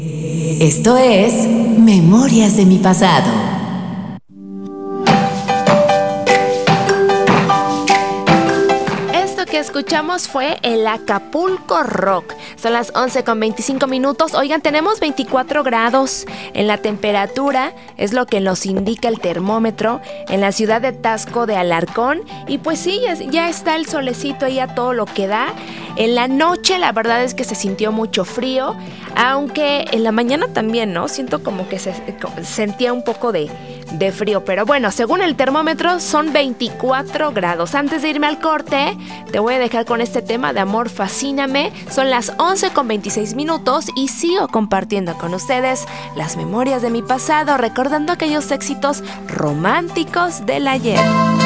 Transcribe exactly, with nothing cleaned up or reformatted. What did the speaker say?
Esto es Memorias de mi pasado. Esto que escuchamos fue el Acapulco Rock. Son las once con veinticinco minutos. Oigan, tenemos veinticuatro grados en la temperatura, es lo que nos indica el termómetro en la ciudad de Taxco de Alarcón. Y pues sí, ya, ya está el solecito ahí a todo lo que da. En la noche la verdad es que se sintió mucho frío, aunque en la mañana también, ¿no? Siento como que se sentía un poco de, de frío, pero bueno, según el termómetro son veinticuatro grados. Antes de irme al corte, te voy a dejar con este tema de Amor Fascíname. Son las once con veintiséis minutos y sigo compartiendo con ustedes las memorias de mi pasado, recordando aquellos éxitos románticos del ayer.